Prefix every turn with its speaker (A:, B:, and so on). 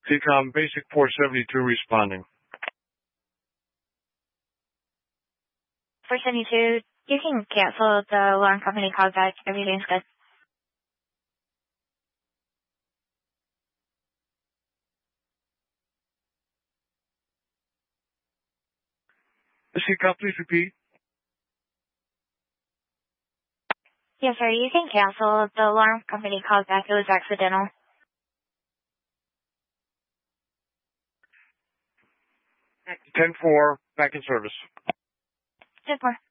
A: TCOM Basic 472 responding.
B: 472, you can cancel the alarm company call back. Everything's good.
A: TCOM, please repeat.
B: Yes, sir, you can cancel the alarm company call back. It was accidental.
A: 10-4, back in service.
B: 10-4.